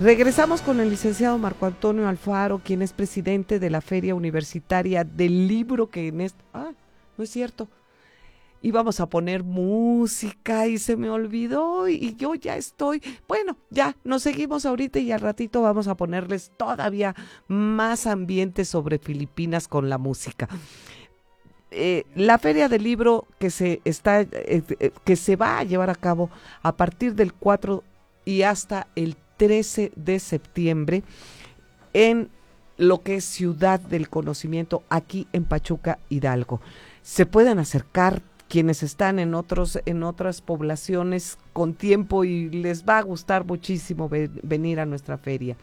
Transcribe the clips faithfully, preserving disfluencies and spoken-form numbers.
Regresamos con el licenciado Marco Antonio Alfaro, quien es presidente de la Feria Universitaria del Libro, que en este... Ah, no es cierto. Íbamos a poner música y se me olvidó y, y yo ya estoy... Bueno, ya, nos seguimos ahorita y al ratito vamos a ponerles todavía más ambiente sobre Filipinas con la música. Eh, la Feria del Libro que se, está, eh, eh, que se va a llevar a cabo a partir del cuatro y hasta el trece de septiembre en lo que es Ciudad del Conocimiento, aquí en Pachuca, Hidalgo. Se pueden acercar quienes están en otros en otras poblaciones con tiempo y les va a gustar muchísimo ve, venir a nuestra feria.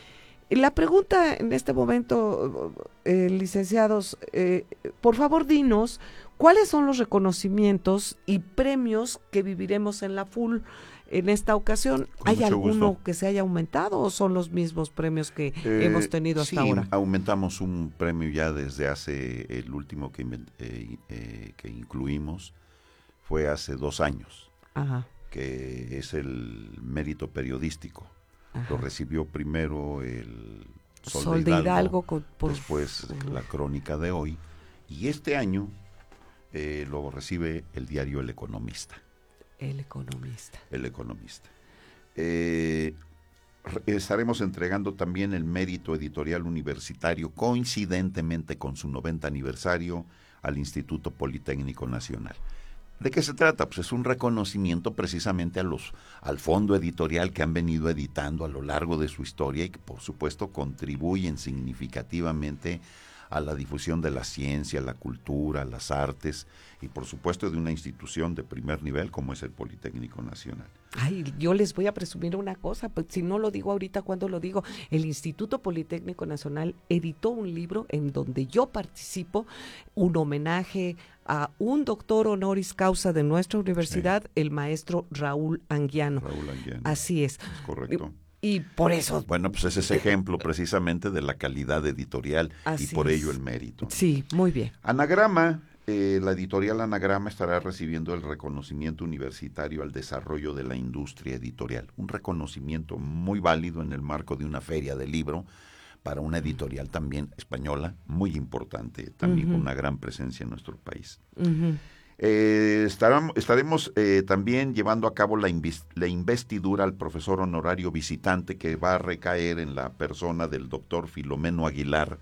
La pregunta en este momento, eh, licenciados, eh, por favor dinos, ¿cuáles son los reconocimientos y premios que viviremos en la F U L en esta ocasión? ¿Hay alguno gusto. que se haya aumentado o son los mismos premios que eh, hemos tenido hasta sí, ahora? Sí, aumentamos un premio ya desde hace, el último que, eh, eh, que incluimos fue hace dos años, Ajá. que es el mérito periodístico. Ajá. Lo recibió primero el Sol, Sol de Hidalgo, de Hidalgo con, por... después uh-huh. la Crónica de Hoy, y este año eh, lo recibe el diario El Economista. El Economista. El Economista. Eh, estaremos entregando también el mérito editorial universitario, coincidentemente con su noventa aniversario, al Instituto Politécnico Nacional. ¿De qué se trata? Pues es un reconocimiento precisamente a los, al fondo editorial que han venido editando a lo largo de su historia y que por supuesto contribuyen significativamente a la difusión de la ciencia, la cultura, las artes y por supuesto de una institución de primer nivel como es el Politécnico Nacional. Ay, yo les voy a presumir una cosa, pues si no lo digo ahorita, ¿cuándo lo digo? El Instituto Politécnico Nacional editó un libro en donde yo participo, un homenaje a un doctor honoris causa de nuestra universidad, sí. el maestro Raúl Anguiano. Raúl Anguiano. Así es. Es correcto. Y por eso... Bueno, pues ese es ejemplo precisamente de la calidad editorial Así y por es. ello el mérito. Sí, muy bien. Anagrama, eh, la editorial Anagrama estará recibiendo el reconocimiento universitario al desarrollo de la industria editorial. Un reconocimiento muy válido en el marco de una feria del libro para una editorial también española, muy importante, también uh-huh. con una gran presencia en nuestro país. Uh-huh. Eh, estaremos estaremos eh, también llevando a cabo la, invis, la investidura al profesor honorario visitante que va a recaer en la persona del doctor Filomeno Aguilar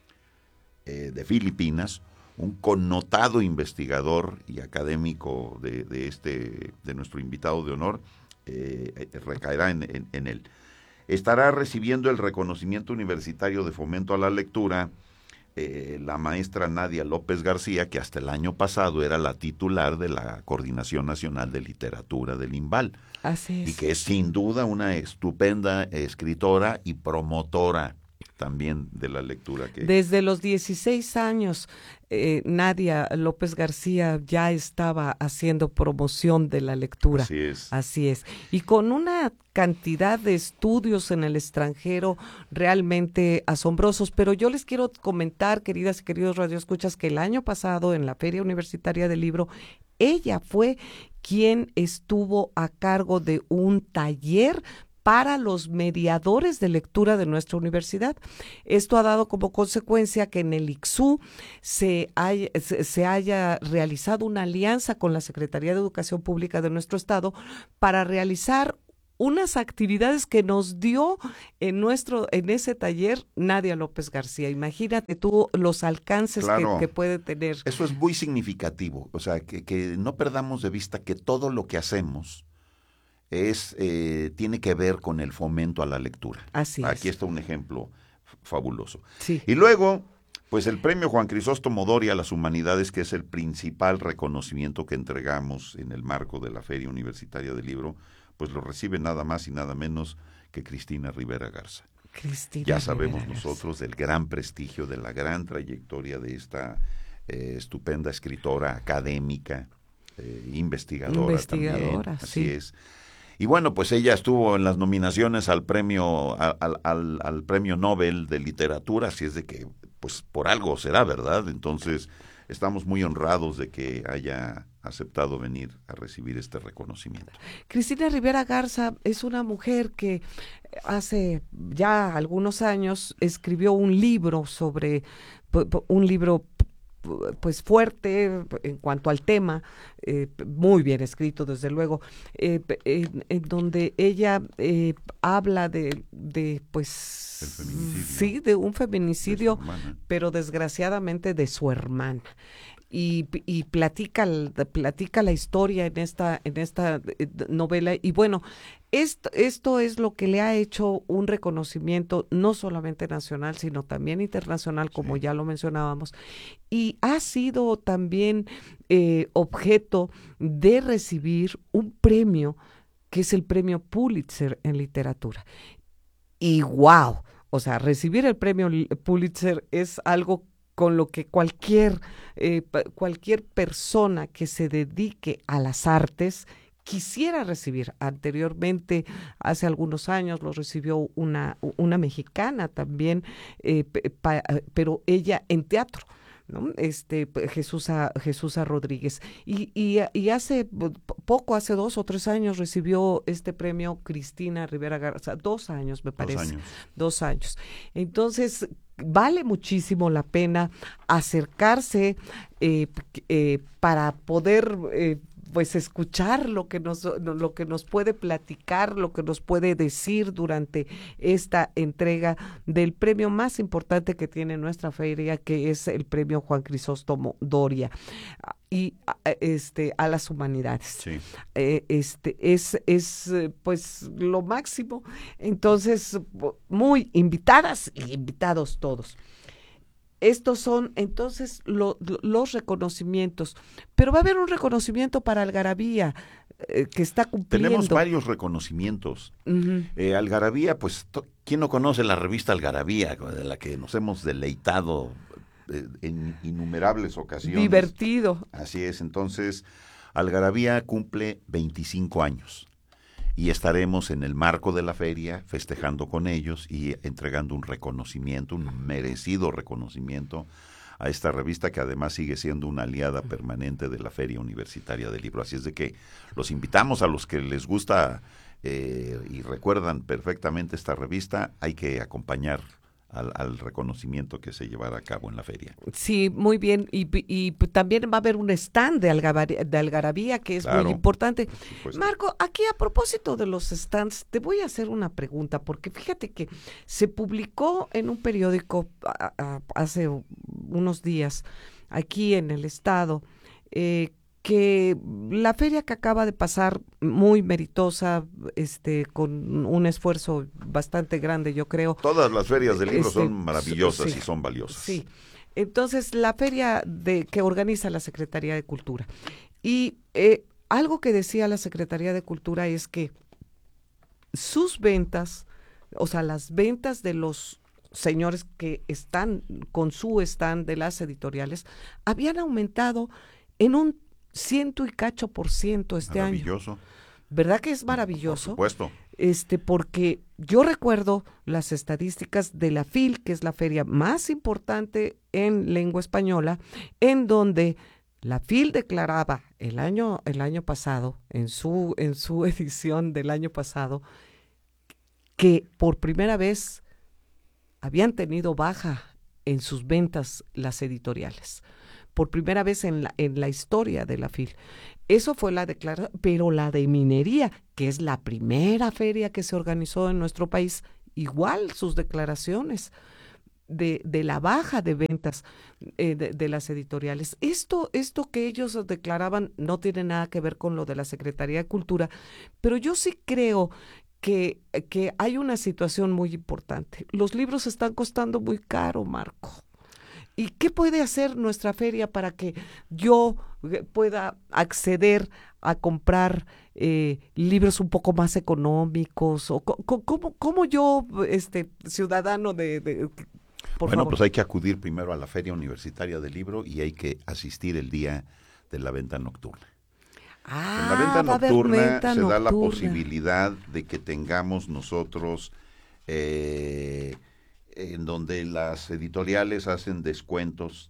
eh, de Filipinas, un connotado investigador y académico de, de, este, de nuestro invitado de honor, eh, recaerá en, en, en él. Estará recibiendo el reconocimiento universitario de fomento a la lectura Eh, la maestra Nadia López García, que hasta el año pasado era la titular de la Coordinación Nacional de Literatura del INVAL. Así es. Y que es sin duda una estupenda escritora y promotora también de la lectura. Que... Desde los dieciséis años, eh, Nadia López García ya estaba haciendo promoción de la lectura. Así es. Así es. Y con una cantidad de estudios en el extranjero realmente asombrosos. Pero yo les quiero comentar, queridas y queridos radioescuchas, que el año pasado en la Feria Universitaria del Libro, ella fue quien estuvo a cargo de un taller para los mediadores de lectura de nuestra universidad. Esto ha dado como consecuencia que en el I C S U se haya, se, se haya realizado una alianza con la Secretaría de Educación Pública de nuestro estado para realizar unas actividades que nos dio en nuestro en ese taller Nadia López García. Imagínate tú los alcances claro, que, que puede tener. Eso es muy significativo, o sea, que, que no perdamos de vista que todo lo que hacemos es eh, tiene que ver con el fomento a la lectura. Así es. Aquí está un ejemplo fabuloso. Sí. Y luego, pues el premio Juan Crisóstomo Doria a las Humanidades, que es el principal reconocimiento que entregamos en el marco de la Feria Universitaria del Libro, pues lo recibe nada más y nada menos que Cristina Rivera Garza. Cristina ya sabemos Rivera nosotros del gran prestigio, de la gran trayectoria de esta eh, estupenda escritora académica, eh, investigadora, investigadora también. Así sí. es. Y bueno, pues ella estuvo en las nominaciones al premio al, al, al premio Nobel de Literatura, así es de que, pues por algo será, ¿verdad? Entonces, estamos muy honrados de que haya aceptado venir a recibir este reconocimiento. Cristina Rivera Garza es una mujer que hace ya algunos años escribió un libro sobre, un libro pues fuerte en cuanto al tema, eh, muy bien escrito desde luego, eh, en, en donde ella eh, habla de, de pues El feminicidio. Sí, de un feminicidio, De pero desgraciadamente de su hermana. Y, y platica, platica la historia en esta, en esta novela. Y bueno, esto, esto es lo que le ha hecho un reconocimiento no solamente nacional, sino también internacional, como sí. ya lo mencionábamos. Y ha sido también eh, objeto de recibir un premio, que es el premio Pulitzer en literatura. Y wow, o sea, recibir el premio Pulitzer es algo con lo que cualquier, eh, cualquier persona que se dedique a las artes quisiera recibir. Anteriormente, hace algunos años, lo recibió una, una mexicana también, eh, pa, pero ella en teatro, ¿no? Este, Jesusa, Jesusa Rodríguez. Y, y, y hace poco, hace dos o tres años, recibió este premio Cristina Rivera Garza, dos años me parece. Dos años. Dos años. Entonces, vale muchísimo la pena acercarse eh, eh, para poder eh, pues escuchar lo que nos lo que nos puede platicar, lo que nos puede decir durante esta entrega del premio más importante que tiene nuestra feria, que es el premio Juan Crisóstomo Doria, y este a las humanidades. Sí. Eh, este es es pues lo máximo. Entonces, muy invitadas y invitados todos. Estos son entonces lo, lo, los reconocimientos, pero va a haber un reconocimiento para Algarabía eh, que está cumpliendo. Tenemos varios reconocimientos. Uh-huh. eh, Algarabía, pues, to, ¿quién no conoce la revista Algarabía, de la que nos hemos deleitado eh, en innumerables ocasiones? Divertido. Así es, entonces, Algarabía cumple veinticinco años. Y estaremos en el marco de la feria festejando con ellos y entregando un reconocimiento, un merecido reconocimiento a esta revista, que además sigue siendo una aliada permanente de la Feria Universitaria del Libro. Así es de que los invitamos a los que les gusta eh, y recuerdan perfectamente esta revista, hay que acompañar Al, al reconocimiento que se llevará a cabo en la feria. Sí, muy bien, y, y también va a haber un stand de, Algarabía, de Algarabía que es claro, muy importante. Marco, aquí a propósito de los stands, te voy a hacer una pregunta, porque fíjate que se publicó en un periódico a, a, hace unos días, aquí en el estado, eh, que la feria que acaba de pasar, muy meritosa, este, con un esfuerzo bastante grande, yo creo. Todas las ferias del libro este, son maravillosas sí, y son valiosas. Sí, entonces la feria de que organiza la Secretaría de Cultura. Y eh, algo que decía la Secretaría de Cultura es que sus ventas, o sea, las ventas de los señores que están con su stand de las editoriales, habían aumentado en un ciento y cacho por ciento este maravilloso. año. ¿Verdad que es maravilloso? Por supuesto. Este, porque yo recuerdo las estadísticas de la FIL, que es la feria más importante en lengua española, en donde la FIL declaraba el año, el año pasado, en su, en su edición del año pasado, que por primera vez habían tenido baja en sus ventas las editoriales. Por primera vez en la, en la historia de la FIL. Eso fue la declaración, pero la de minería, que es la primera feria que se organizó en nuestro país, igual sus declaraciones de, de la baja de ventas eh, de, de las editoriales. Esto, esto que ellos declaraban no tiene nada que ver con lo de la Secretaría de Cultura, pero yo sí creo que, que hay una situación muy importante. Los libros están costando muy caro, Marco. ¿Y qué puede hacer nuestra feria para que yo pueda acceder a comprar eh, libros un poco más económicos? O ¿Cómo, cómo yo, este ciudadano de... de por bueno, favor? Pues hay que acudir primero a la Feria Universitaria del Libro y hay que asistir el día de la venta nocturna. Ah, en la venta nocturna venta se nocturna. da la posibilidad de que tengamos nosotros... Eh, en donde las editoriales hacen descuentos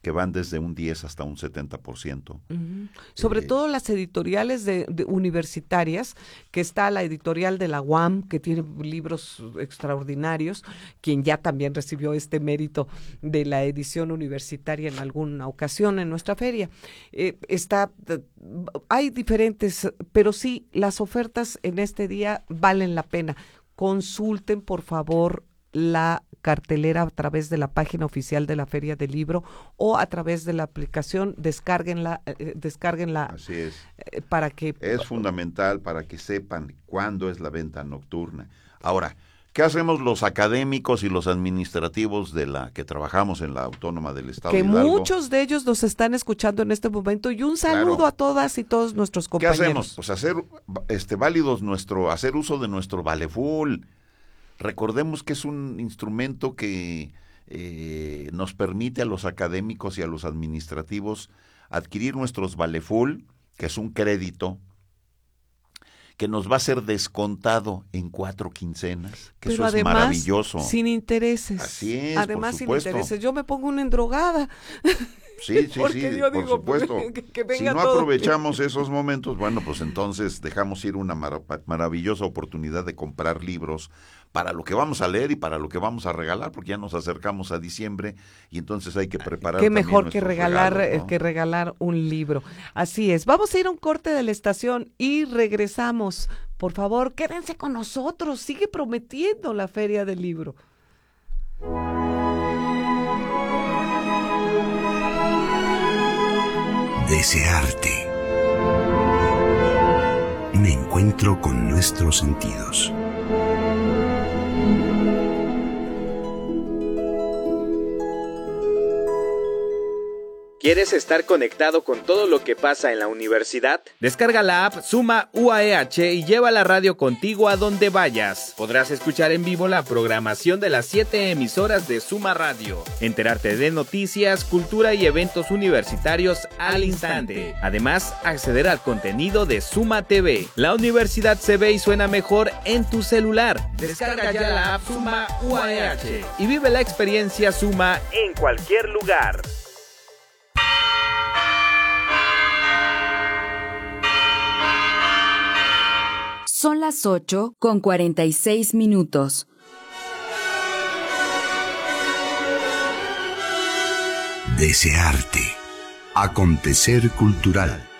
que van desde un diez hasta un setenta por ciento. Uh-huh. Sobre eh, todo las editoriales de, de universitarias, que está la editorial de la U A M, que tiene libros extraordinarios, quien ya también recibió este mérito de la edición universitaria en alguna ocasión en nuestra feria. Eh, está, hay diferentes, pero sí, las ofertas en este día valen la pena. Consulten, por favor, la cartelera a través de la página oficial de la Feria del Libro o a través de la aplicación, descárguenla, eh, descárguenla. Así es. Eh, para que es fundamental para que sepan cuándo es la venta nocturna. Ahora, ¿qué hacemos los académicos y los administrativos de la que trabajamos en la Autónoma del Estado que de Hidalgo? Muchos de ellos nos están escuchando en este momento y un saludo claro. a todas y todos nuestros compañeros. ¿Qué hacemos? Pues hacer este válidos nuestro, hacer uso de nuestro Valeful. Recordemos que es un instrumento que eh, nos permite a los académicos y a los administrativos adquirir nuestros Valeful, que es un crédito que nos va a ser descontado en cuatro quincenas, que Pero eso además, es maravilloso. Sin intereses. Así es, además, por sin supuesto. intereses. Yo me pongo una endrogada. Sí, sí, Porque sí, yo por digo, supuesto. Que, que venga si no todo. aprovechamos esos momentos, bueno, pues entonces dejamos ir una mar- maravillosa oportunidad de comprar libros para lo que vamos a leer y para lo que vamos a regalar, porque ya nos acercamos a diciembre y entonces hay que preparar. Qué mejor que regalar, regalos, ¿no? que regalar un libro. Así es. Vamos a ir a un corte de la estación y regresamos. Por favor, quédense con nosotros. Sigue prometiendo la Feria del Libro. Desearte. Un encuentro con nuestros sentidos. ¿Quieres estar conectado con todo lo que pasa en la universidad? Descarga la app Suma U A E H y lleva la radio contigo a donde vayas. Podrás escuchar en vivo la programación de las siete emisoras de Suma Radio, enterarte de noticias, cultura y eventos universitarios al instante. Además, acceder al contenido de Suma T V. La universidad se ve y suena mejor en tu celular. Descarga ya la app Suma U A E H y vive la experiencia Suma en cualquier lugar. Son las ocho con cuarenta y seis minutos. Desearte. Acontecer cultural.